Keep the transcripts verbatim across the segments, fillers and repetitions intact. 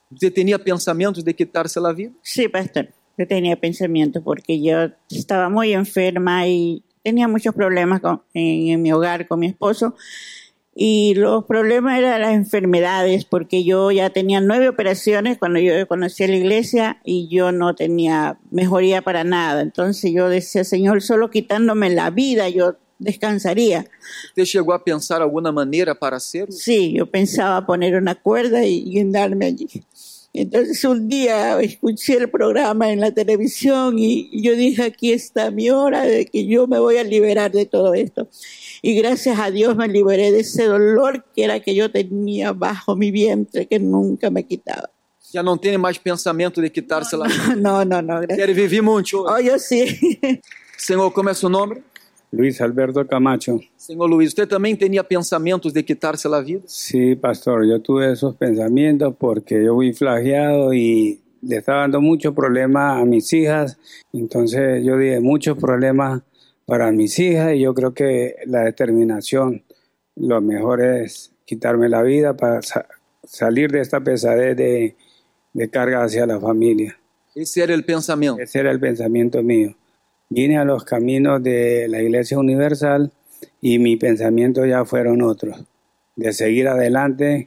¿Usted tenía pensamientos de quitarse la vida? Sí, pastor, yo tenía pensamientos porque yo estaba muy enferma y tenía muchos problemas con, en, en mi hogar con mi esposo. Y los problemas eran las enfermedades, porque yo ya tenía nueve operaciones cuando yo conocí a la iglesia y yo no tenía mejoría para nada. Entonces yo decía, Señor, solo quitándome la vida yo descansaría. ¿Usted llegó a pensar alguna manera para hacerlo? Sí, yo pensaba poner una cuerda y guindarme allí. Entonces un día escuché el programa en la televisión y yo dije, aquí está mi hora de que yo me voy a liberar de todo esto. Y gracias a Dios me liberé de ese dolor que era que yo tenía bajo mi vientre, que nunca me quitaba. Ya no tiene más pensamiento de quitarse no, la vida. No, no, no. Gracias. Quiere vivir mucho. Oh, yo sí. Señor, ¿cómo es su nombre? Luis Alberto Camacho. Señor Luis, ¿usted también tenía pensamientos de quitarse la vida? Sí, pastor, yo tuve esos pensamientos porque yo fui flagelado y le estaba dando muchos problemas a mis hijas. Entonces yo dije, muchos problemas para mis hijas y yo creo que la determinación, lo mejor es quitarme la vida para sa- salir de esta pesadez de, de carga hacia la familia. Ese era el pensamiento. Ese era el pensamiento mío. Vine a los caminos de la Iglesia Universal y mi pensamiento ya fueron otros, de seguir adelante,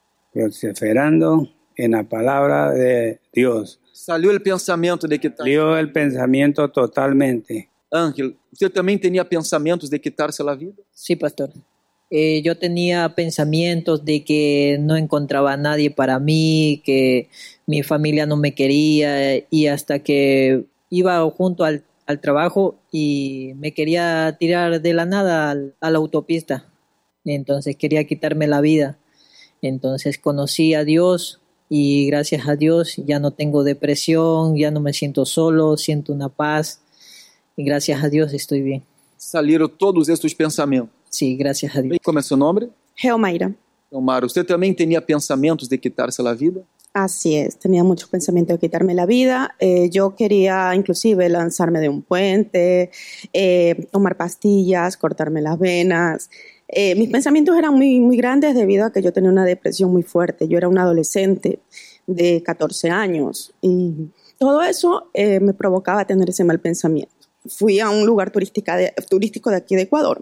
perseverando en la palabra de Dios. Salió el pensamiento de quitarse. Salió el pensamiento totalmente. Ángel, ¿usted también tenía pensamientos de quitarse la vida? Sí, pastor. Eh, yo tenía pensamientos de que no encontraba a nadie para mí, que mi familia no me quería y hasta que iba junto al, al trabajo y me quería tirar de la nada al, a la autopista. Entonces quería quitarme la vida. Entonces conocí a Dios y gracias a Dios ya no tengo depresión, ya no me siento solo, siento una paz. Y gracias a Dios estoy bien. Salieron todos estos pensamientos. Sí, gracias a Dios. ¿Cómo es su nombre? Geomaira. Omar, ¿usted también tenía pensamientos de quitarse la vida? Así es, tenía muchos pensamientos de quitarme la vida. Eh, yo quería inclusive lanzarme de un puente, eh, tomar pastillas, cortarme las venas. Eh, mis pensamientos eran muy, muy grandes debido a que yo tenía una depresión muy fuerte. Yo era una adolescente de catorce años y todo eso eh, me provocaba tener ese mal pensamiento. Fui a un lugar turística de, turístico de aquí de Ecuador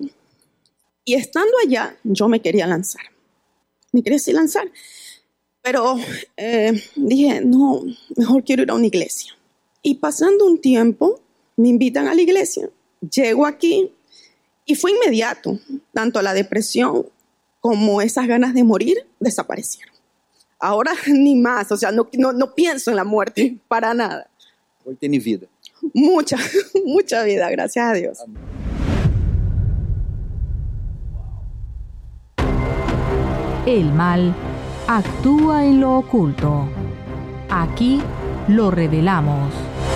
y estando allá yo me quería lanzar. Me quería así lanzar, pero eh, dije, no, mejor quiero ir a una iglesia. Y pasando un tiempo, me invitan a la iglesia. Llego aquí y fue inmediato. Tanto la depresión como esas ganas de morir desaparecieron. Ahora ni más, o sea, no, no, no pienso en la muerte para nada. Hoy tiene vida. Mucha, mucha vida, gracias a Dios. Amén. El mal actúa en lo oculto. Aquí lo revelamos.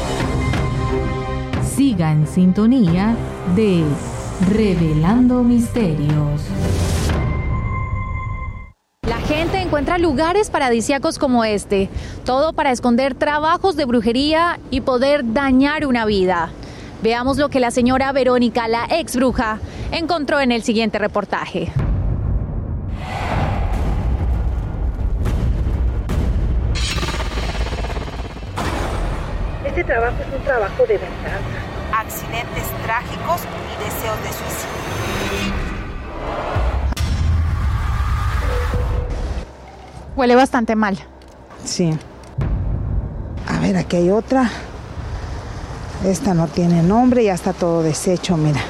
Siga en sintonía de Revelando Misterios. La gente encuentra lugares paradisíacos como este, todo para esconder trabajos de brujería y poder dañar una vida. Veamos lo que la señora Verónica, la ex bruja, encontró en el siguiente reportaje. Este trabajo es un trabajo de verdad. Accidentes trágicos y deseos de suicidio. Huele bastante mal. Sí. A ver, aquí hay otra. Esta no tiene nombre, ya está todo deshecho, mira.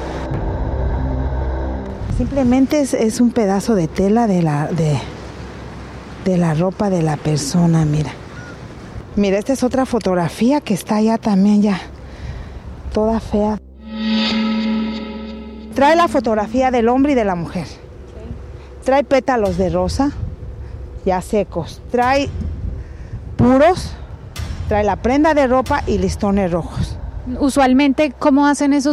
Simplemente es, es un pedazo de tela de la, de, de la ropa de la persona, mira. Mira, esta es otra fotografía que está allá también ya, toda fea. Trae la fotografía del hombre y de la mujer. Trae pétalos de rosa, ya secos. Trae puros, trae la prenda de ropa y listones rojos. Usualmente, ¿cómo hacen esos